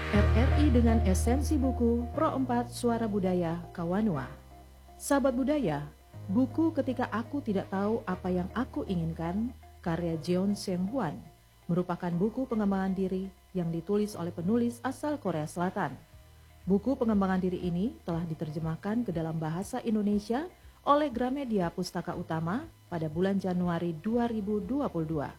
RRI dengan esensi buku Pro 4 Suara Budaya Kawanua. Sahabat budaya, buku Ketika Aku Tidak Tahu Apa Yang Aku Inginkan, karya Jeon Seung-hwan, merupakan buku pengembangan diri yang ditulis oleh penulis asal Korea Selatan. Buku pengembangan diri ini telah diterjemahkan ke dalam bahasa Indonesia oleh Gramedia Pustaka Utama pada bulan Januari 2022.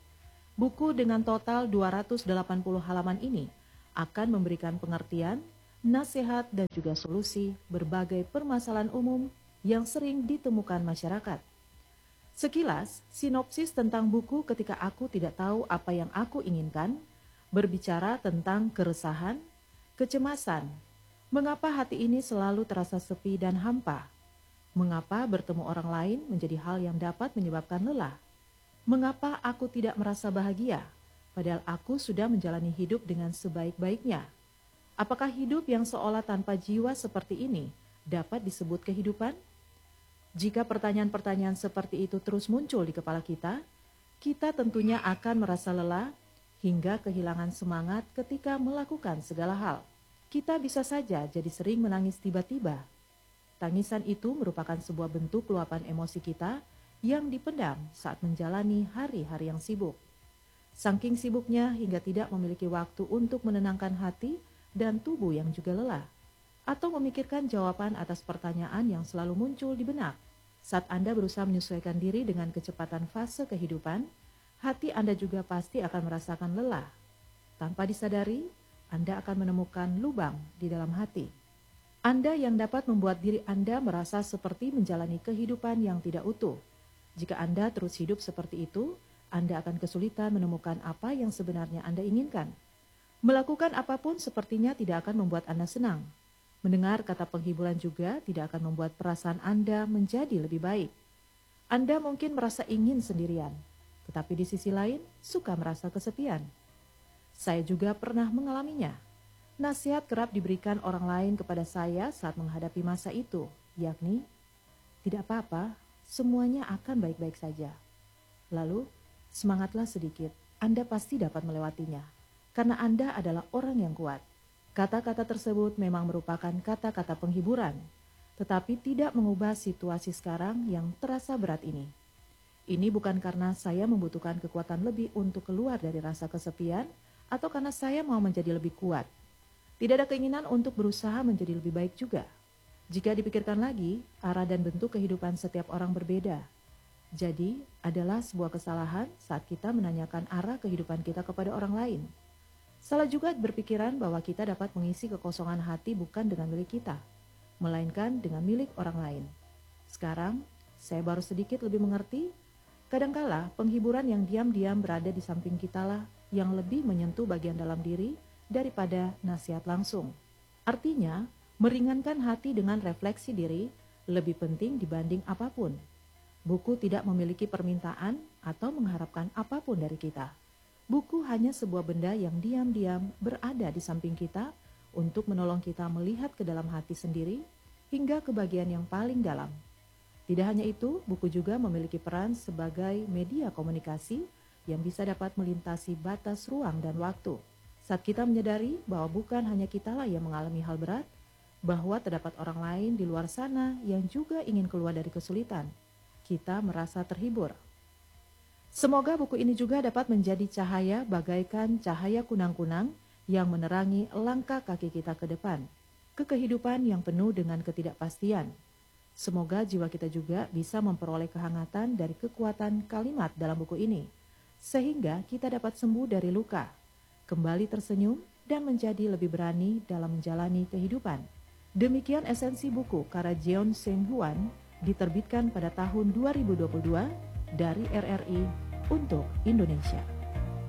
Buku dengan total 280 halaman ini akan memberikan pengertian, nasihat, dan juga solusi berbagai permasalahan umum yang sering ditemukan masyarakat. Sekilas, sinopsis tentang buku Ketika Aku Tidak Tahu Apa Yang Aku Inginkan berbicara tentang keresahan, kecemasan, mengapa hati ini selalu terasa sepi dan hampa, mengapa bertemu orang lain menjadi hal yang dapat menyebabkan lelah, mengapa aku tidak merasa bahagia, padahal aku sudah menjalani hidup dengan sebaik-baiknya. Apakah hidup yang seolah tanpa jiwa seperti ini dapat disebut kehidupan? Jika pertanyaan-pertanyaan seperti itu terus muncul di kepala kita tentunya akan merasa lelah hingga kehilangan semangat ketika melakukan segala hal. Kita bisa saja jadi sering menangis tiba-tiba. Tangisan itu merupakan sebuah bentuk luapan emosi kita yang dipendam saat menjalani hari-hari yang sibuk. Saking sibuknya hingga tidak memiliki waktu untuk menenangkan hati dan tubuh yang juga lelah, atau memikirkan jawaban atas pertanyaan yang selalu muncul di benak. Saat Anda berusaha menyesuaikan diri dengan kecepatan fase kehidupan, hati Anda juga pasti akan merasakan lelah. Tanpa disadari, Anda akan menemukan lubang di dalam hati. Anda yang dapat membuat diri Anda merasa seperti menjalani kehidupan yang tidak utuh. Jika Anda terus hidup seperti itu, Anda akan kesulitan menemukan apa yang sebenarnya Anda inginkan. Melakukan apapun sepertinya tidak akan membuat Anda senang. Mendengar kata penghiburan juga tidak akan membuat perasaan Anda menjadi lebih baik. Anda mungkin merasa ingin sendirian, tetapi di sisi lain suka merasa kesepian. Saya juga pernah mengalaminya. Nasihat kerap diberikan orang lain kepada saya saat menghadapi masa itu, yakni, tidak apa-apa, semuanya akan baik-baik saja. Lalu, semangatlah sedikit, Anda pasti dapat melewatinya, karena Anda adalah orang yang kuat. Kata-kata tersebut memang merupakan kata-kata penghiburan, tetapi tidak mengubah situasi sekarang yang terasa berat ini. Ini bukan karena saya membutuhkan kekuatan lebih untuk keluar dari rasa kesepian, atau karena saya mau menjadi lebih kuat. Tidak ada keinginan untuk berusaha menjadi lebih baik juga. Jika dipikirkan lagi, arah dan bentuk kehidupan setiap orang berbeda. Jadi, adalah sebuah kesalahan saat kita menanyakan arah kehidupan kita kepada orang lain. Salah juga berpikiran bahwa kita dapat mengisi kekosongan hati bukan dengan milik kita, melainkan dengan milik orang lain. Sekarang, saya baru sedikit lebih mengerti, kadangkala penghiburan yang diam-diam berada di samping kita lah yang lebih menyentuh bagian dalam diri daripada nasihat langsung. Artinya, meringankan hati dengan refleksi diri lebih penting dibanding apapun. Buku tidak memiliki permintaan atau mengharapkan apapun dari kita. Buku hanya sebuah benda yang diam-diam berada di samping kita untuk menolong kita melihat ke dalam hati sendiri hingga ke bagian yang paling dalam. Tidak hanya itu, buku juga memiliki peran sebagai media komunikasi yang bisa dapat melintasi batas ruang dan waktu. Saat kita menyadari bahwa bukan hanya kitalah yang mengalami hal berat, bahwa terdapat orang lain di luar sana yang juga ingin keluar dari kesulitan, kita merasa terhibur. Semoga buku ini juga dapat menjadi cahaya bagaikan cahaya kunang-kunang yang menerangi langkah kaki kita ke depan, ke kehidupan yang penuh dengan ketidakpastian. Semoga jiwa kita juga bisa memperoleh kehangatan dari kekuatan kalimat dalam buku ini, sehingga kita dapat sembuh dari luka, kembali tersenyum, dan menjadi lebih berani dalam menjalani kehidupan. Demikian esensi buku karya Jeon Seung-hwan, diterbitkan pada tahun 2022 dari RRI untuk Indonesia.